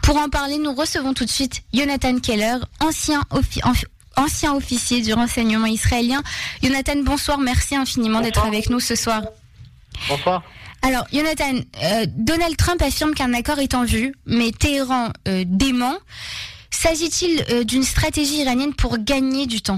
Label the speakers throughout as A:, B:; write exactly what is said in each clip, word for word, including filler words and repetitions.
A: Pour en parler, nous recevons tout de suite Jonathan Keller, ancien, offi- ancien officier du renseignement israélien. Jonathan, bonsoir, merci infiniment bonsoir. d'être avec nous ce soir.
B: Bonsoir.
A: Alors, Jonathan, euh, Donald Trump affirme qu'un accord est en vue, mais Téhéran euh, dément. S'agit-il euh, d'une stratégie iranienne pour gagner du temps ?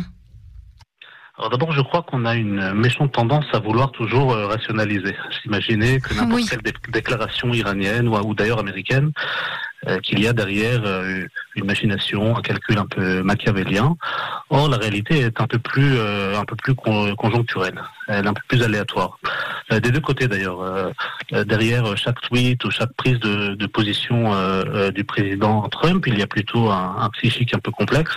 B: Alors d'abord, je crois qu'on a une méchante tendance à vouloir toujours euh, rationaliser. S'imaginer que n'importe oui. quelle dé- déclaration iranienne ou, ou d'ailleurs américaine, euh, qu'il y a derrière euh, une machination, un calcul un peu machiavélien. Or, la réalité est un peu plus, euh, un peu plus con- conjoncturelle. Elle est un peu plus aléatoire. Euh, des deux côtés d'ailleurs. Euh, euh, derrière chaque tweet ou chaque prise de, de position euh, euh, du président Trump, il y a plutôt un, un psychique un peu complexe.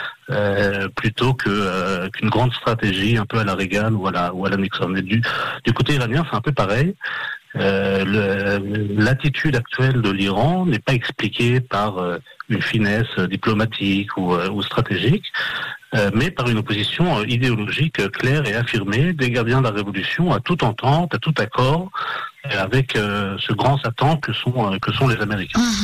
B: Euh, plutôt que euh, qu'une grande stratégie un peu à la Reagan ou à la ou à la Nixon. Et du du côté iranien, c'est un peu pareil. Euh, le, l'attitude actuelle de l'Iran n'est pas expliquée par euh, une finesse diplomatique ou, euh, ou stratégique, euh, mais par une opposition euh, idéologique euh, claire et affirmée des gardiens de la révolution à toute entente, à tout accord, euh, avec euh, ce grand Satan que sont euh, que sont les Américains. Mmh.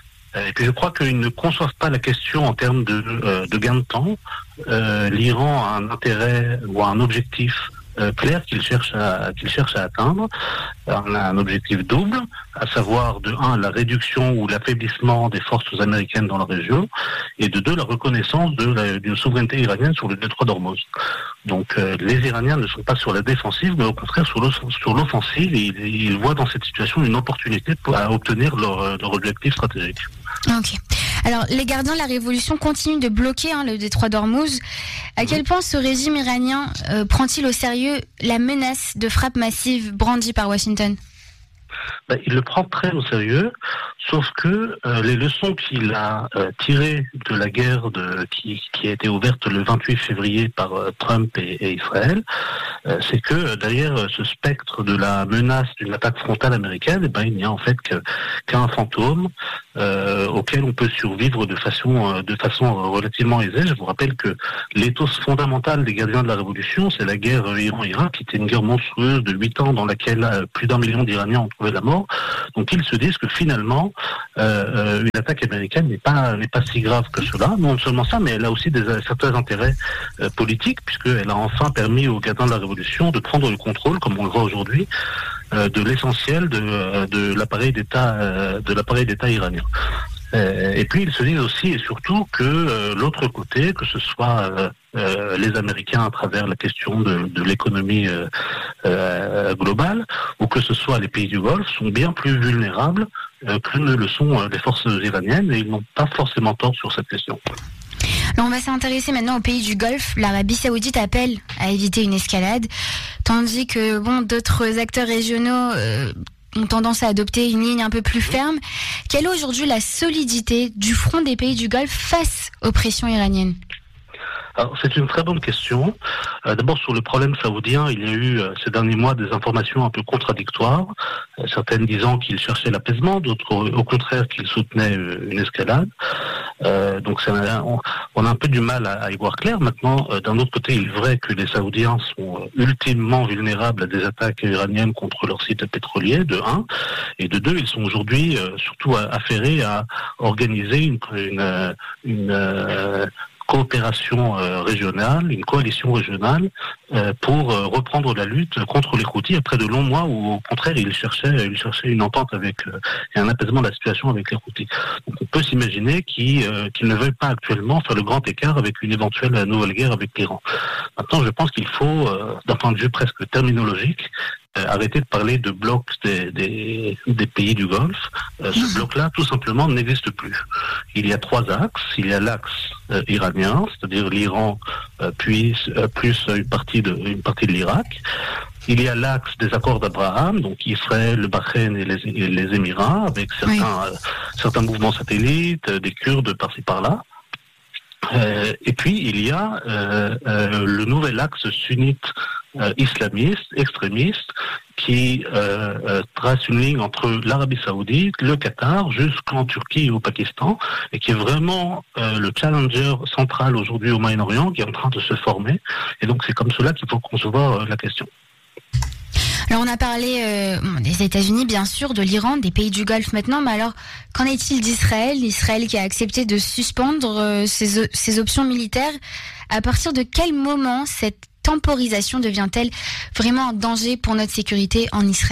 B: Et puis je crois qu'ils ne conçoivent pas la question en termes de, euh, de gain de temps. Euh, L'Iran a un intérêt ou un objectif euh, clair qu'il cherche à qu'il cherche à atteindre. On a un objectif double, à savoir de un la réduction ou l'affaiblissement des forces américaines dans la région, et de deux la reconnaissance de la, d'une souveraineté iranienne sur le détroit d'Ormuz. Donc euh, les Iraniens ne sont pas sur la défensive, mais au contraire sur, sur l'offensive, et ils, ils voient dans cette situation une opportunité pour à obtenir leur, leur objectif stratégique.
A: Ok. Alors, les gardiens de la révolution continuent de bloquer hein, le détroit d'Ormuz. À quel point ce régime iranien euh, prend-il au sérieux la menace de frappe massive brandie par Washington ?
B: Ben, il le prend très au sérieux, sauf que euh, les leçons qu'il a euh, tirées de la guerre de, qui, qui a été ouverte le vingt-huit février par euh, Trump et, et Israël, euh, c'est que euh, derrière ce spectre de la menace d'une attaque frontale américaine, eh ben, il n'y a en fait que, qu'un fantôme euh, auquel on peut survivre de façon, euh, de façon relativement aisée. Je vous rappelle que l'éthos fondamental des gardiens de la révolution, c'est la guerre Iran-Irak, qui était une guerre monstrueuse de huit ans dans laquelle euh, plus d'un million d'Iraniens ont trouvé la mort. Donc ils se disent que finalement euh, une attaque américaine n'est pas n'est pas si grave que cela. Non seulement ça, mais elle a aussi des certains intérêts euh, politiques, puisqu'elle a enfin permis aux gardiens de la révolution de prendre le contrôle, comme on le voit aujourd'hui, euh, de l'essentiel de, euh, de l'appareil d'État euh, de l'appareil d'État iranien. Euh, et puis ils se disent aussi et surtout que euh, l'autre côté, que ce soit euh, euh, les Américains à travers la question de, de l'économie euh, euh, globale, ou que ce soit les pays du Golfe, sont bien plus vulnérables euh, que ne le sont euh, les forces iraniennes, et ils n'ont pas forcément tort sur cette question.
A: Alors on va s'intéresser maintenant aux pays du Golfe. L'Arabie Saoudite appelle à éviter une escalade, tandis que bon, d'autres acteurs régionaux euh, ont tendance à adopter une ligne un peu plus ferme. Quelle est aujourd'hui la solidité du front des pays du Golfe face aux pressions iraniennes ?
B: Alors, c'est une très bonne question. Euh, d'abord, sur le problème saoudien, il y a eu euh, ces derniers mois des informations un peu contradictoires, euh, certaines disant qu'il cherchait l'apaisement, d'autres au contraire qu'il soutenait euh, une escalade. Euh, donc c'est, on, on a un peu du mal à, à y voir clair. Maintenant, euh, d'un autre côté, il est vrai que les Saoudiens sont euh, ultimement vulnérables à des attaques iraniennes contre leurs sites pétroliers, de un, et de deux, ils sont aujourd'hui euh, surtout affairés à organiser une, une, une euh, coopération euh, régionale, une coalition régionale euh, pour euh, reprendre la lutte contre les Houthis après de longs mois où au contraire ils cherchaient, ils cherchaient une entente avec euh, et un apaisement de la situation avec les Houthis. Donc on peut s'imaginer qu'ils, euh, qu'ils ne veulent pas actuellement faire le grand écart avec une éventuelle nouvelle guerre avec l'Iran. Maintenant, je pense qu'il faut, euh, d'un point de vue presque terminologique, Euh, arrêter de parler de bloc des, des, des pays du Golfe. Euh, ce bloc-là, tout simplement, n'existe plus. Il y a trois axes. Il y a l'axe euh, iranien, c'est-à-dire l'Iran, euh, puis euh, plus une partie de une partie de l'Irak. Il y a l'axe des accords d'Abraham, donc Israël, le Bahreïn et les, et les Émirats, avec certains oui. euh, certains mouvements satellites, euh, des Kurdes par-ci par-là. Euh, et puis il y a euh, euh, le nouvel axe sunnite euh, islamiste, extrémiste, qui euh, euh, trace une ligne entre l'Arabie Saoudite, le Qatar, jusqu'en Turquie et au Pakistan, et qui est vraiment euh, le challenger central aujourd'hui au Moyen-Orient, qui est en train de se former. Et donc c'est comme cela qu'il faut concevoir euh, la question.
A: Alors on a parlé euh, des États-Unis, bien sûr, de l'Iran, des pays du Golfe maintenant, mais alors qu'en est-il d'Israël ? Israël qui a accepté de suspendre euh, ses, ses options militaires. À partir de quel moment cette temporisation devient-elle vraiment un danger pour notre sécurité en Israël ?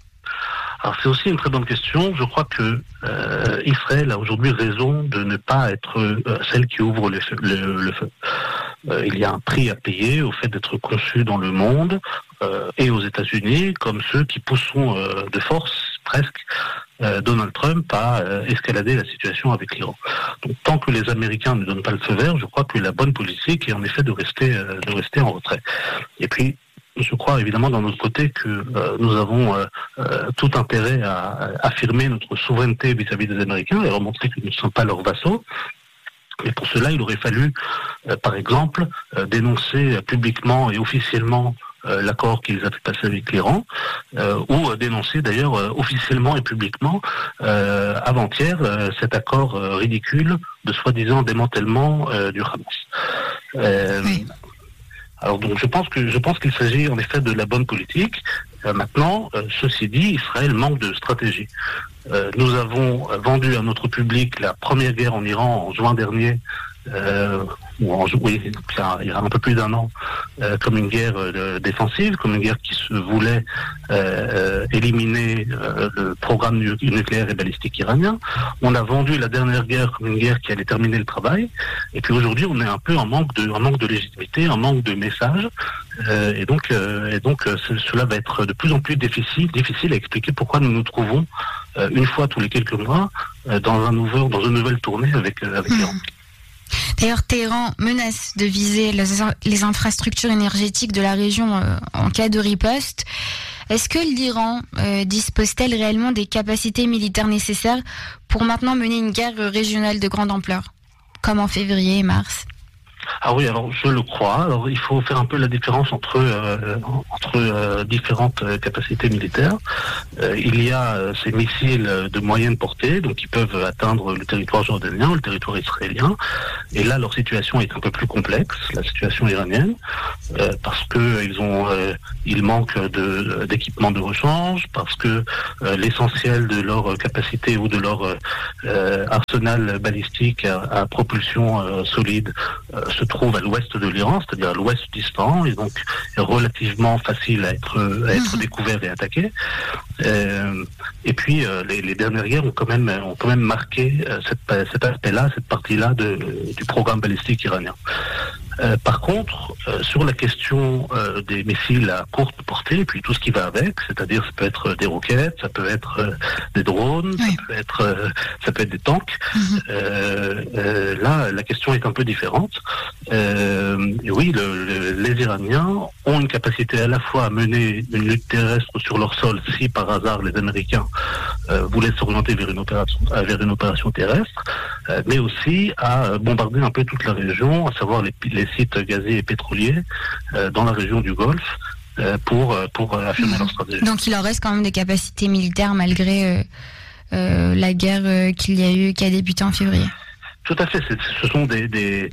B: Alors c'est aussi une très bonne question. Je crois que euh, Israël a aujourd'hui raison de ne pas être euh, celle qui ouvre le feu. Le, le feu. Euh, il y a un prix à payer au fait d'être conçu dans le monde euh, et aux États-Unis comme ceux qui poussons euh, de force presque euh, Donald Trump à euh, escalader la situation avec l'Iran. Donc tant que les Américains ne donnent pas le feu vert, je crois que la bonne politique est en effet de rester euh, de rester en retrait. Et puis je crois évidemment d'un autre côté que euh, nous avons euh, euh, tout intérêt à, à affirmer notre souveraineté vis-à-vis des Américains et à leur montrer que nous ne sommes pas leurs vassaux. Et pour cela, il aurait fallu, euh, par exemple, euh, dénoncer publiquement et officiellement euh, l'accord qu'ils avaient passé avec l'Iran, euh, ou euh, dénoncer d'ailleurs euh, officiellement et publiquement euh, avant-hier euh, cet accord euh, ridicule de soi-disant démantèlement euh, du Hamas. Euh, oui. Alors donc je pense que je pense qu'il s'agit en effet de la bonne politique. Euh, maintenant, euh, ceci dit, Israël manque de stratégie. Euh, nous avons vendu à notre public la première guerre en Iran en juin dernier, euh, ou en oui, il y a un peu plus d'un an, euh, comme une guerre euh, défensive, comme une guerre qui se voulait euh, éliminer euh, le programme nu- nucléaire et balistique iranien. On a vendu la dernière guerre comme une guerre qui allait terminer le travail. Et puis aujourd'hui, on est un peu en manque de, en manque de légitimité, en manque de message. Euh, et donc, euh, et donc euh, cela va être de plus en plus difficile, difficile à expliquer pourquoi nous nous trouvons euh, une fois tous les quelques mois euh, dans un nouveau, dans une nouvelle tournée avec euh, avec l'Iran.
A: D'ailleurs, Téhéran menace de viser les, les infrastructures énergétiques de la région euh, en cas de riposte. Est-ce que l'Iran euh, dispose-t-elle réellement des capacités militaires nécessaires pour maintenant mener une guerre régionale de grande ampleur, comme en février et mars ?
B: Ah oui, alors je le crois. Alors il faut faire un peu la différence entre euh, entre euh, différentes euh, capacités militaires. Euh, il y a euh, ces missiles de moyenne portée, donc qui peuvent atteindre le territoire jordanien, le territoire israélien. Et là, leur situation est un peu plus complexe, la situation iranienne, euh, parce que ils ont, euh, ils manquent de d'équipements de rechange, parce que euh, l'essentiel de leur capacité ou de leur euh, arsenal balistique à, à propulsion euh, solide euh, se trouve à l'ouest de l'Iran, c'est-à-dire à l'ouest d'Isfahan, et donc relativement facile à être, à être découvert et attaqué. Euh, et puis euh, les, les dernières guerres ont quand même, ont quand même marqué euh, cette, cet aspect-là, cette partie-là de, du programme balistique iranien. Euh, par contre, euh, sur la question euh, des missiles à courte portée, et puis tout ce qui va avec, c'est-à-dire ça peut être des roquettes, ça peut être euh, des drones, oui. ça peut être euh, ça peut être des tanks. Mm-hmm. Euh, euh, là, la question est un peu différente. Euh, et oui, le, le, les Iraniens ont une capacité à la fois à mener une lutte terrestre sur leur sol, si par hasard les Américains euh, voulaient s'orienter vers une opération vers une opération terrestre, euh, mais aussi à bombarder un peu toute la région, à savoir les, les sites gaziers et pétroliers euh, dans la région du Golfe euh, pour, pour affirmer mmh. leur stratégie.
A: Donc il en reste quand même des capacités militaires malgré euh, euh, la guerre euh, qu'il y a eu, qui a débuté en février.
B: Tout à fait, c'est, ce sont des, des,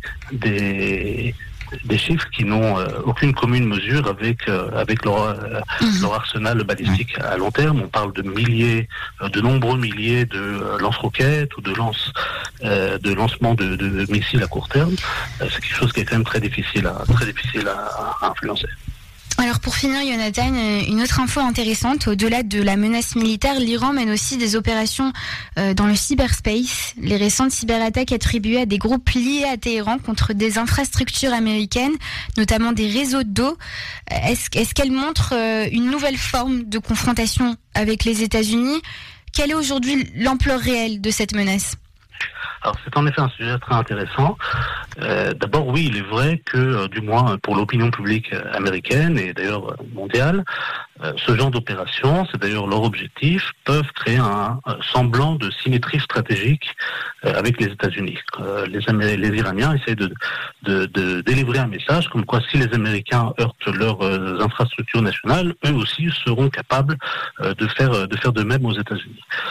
B: des, des chiffres qui n'ont euh, aucune commune mesure avec, euh, avec leur, euh, mmh. leur arsenal balistique à long terme. On parle de milliers, euh, de nombreux milliers de euh, lance-roquettes ou de lance euh, de lancement de, de missiles à court terme. Euh, c'est quelque chose qui est quand même très difficile à, très difficile à, à influencer.
A: Alors pour finir, Jonathan, une autre info intéressante, au-delà de la menace militaire, l'Iran mène aussi des opérations euh, dans le cyberspace. Les récentes cyberattaques attribuées à des groupes liés à Téhéran contre des infrastructures américaines, notamment des réseaux d'eau. Est-ce, est-ce qu'elles montrent euh, une nouvelle forme de confrontation avec les États-Unis ? Quelle est aujourd'hui l'ampleur réelle de cette menace ?
B: Alors c'est en effet un sujet très intéressant. Euh, d'abord oui, il est vrai que, euh, du moins pour l'opinion publique américaine et d'ailleurs mondiale, euh, ce genre d'opérations, c'est d'ailleurs leur objectif, peuvent créer un, un semblant de symétrie stratégique euh, avec les États-Unis. Euh, les, Amé- les Iraniens essayent de, de, de délivrer un message comme quoi si les Américains heurtent leurs euh, infrastructures nationales, eux aussi seront capables euh, de faire de faire de même aux États-Unis.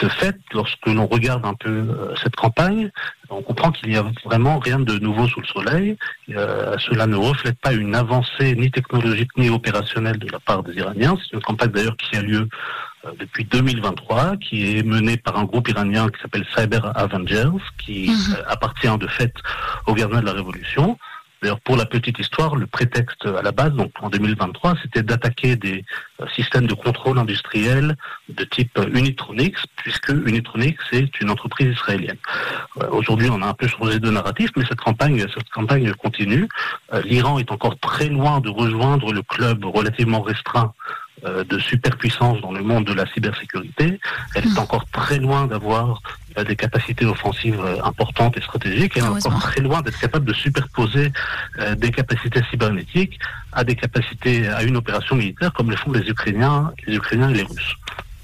B: de fait, lorsque l'on regarde un peu euh, cette campagne, on comprend qu'il n'y a vraiment rien de nouveau sous le soleil. Euh, cela ne reflète pas une avancée ni technologique ni opérationnelle de la part des Iraniens. C'est une campagne d'ailleurs qui a lieu euh, depuis deux mille vingt-trois, qui est menée par un groupe iranien qui s'appelle Cyber Avengers, qui mmh. euh, appartient de fait au gardien de la révolution. D'ailleurs, pour la petite histoire, le prétexte à la base, donc en deux mille vingt-trois, c'était d'attaquer des euh, systèmes de contrôle industriel de type Unitronics, puisque Unitronics est une entreprise israélienne. Euh, aujourd'hui, on a un peu changé de narratif, mais cette campagne, cette campagne continue. Euh, L'Iran est encore très loin de rejoindre le club relativement restreint euh, de superpuissance dans le monde de la cybersécurité. Elle est encore très loin d'avoir euh, des capacités offensives euh, importantes et stratégiques. Elle est encore très loin d'être capable de superposer euh, des capacités cybernétiques à des capacités, à une opération militaire comme le font les Ukrainiens, les Ukrainiens et les Russes.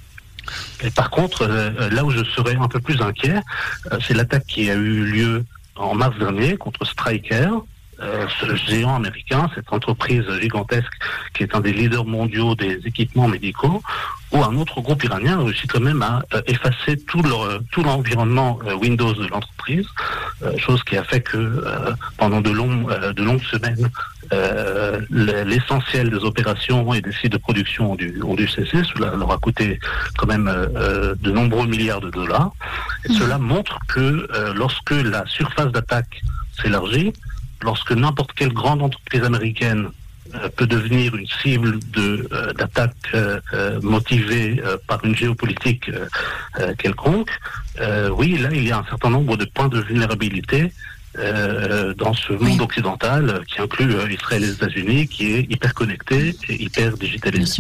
B: Et par contre, euh, là où je serais un peu plus inquiet, euh, c'est l'attaque qui a eu lieu en mars dernier contre Stryker. Euh, ce géant américain, cette entreprise gigantesque qui est un des leaders mondiaux des équipements médicaux, où un autre groupe iranien a réussi quand même à euh, effacer tout, leur, tout l'environnement euh, Windows de l'entreprise, euh, chose qui a fait que euh, pendant de, longs, euh, de longues semaines, euh, l'essentiel des opérations et des sites de production ont dû, ont dû cesser. Cela leur a coûté quand même euh, de nombreux milliards de dollars. Et mmh. Cela montre que euh, lorsque la surface d'attaque s'élargit, lorsque n'importe quelle grande entreprise américaine euh, peut devenir une cible de, euh, d'attaque euh, euh, motivée euh, par une géopolitique euh, euh, quelconque, euh, oui, là, il y a un certain nombre de points de vulnérabilité euh, dans ce monde oui. occidental euh, qui inclut euh, Israël et les États-Unis, qui est hyper connecté et hyper digitalisé.
A: Bien sûr.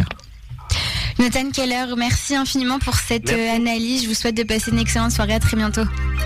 A: Nathan Keller, merci infiniment pour cette merci. analyse. Je vous souhaite de passer une excellente soirée. À très bientôt.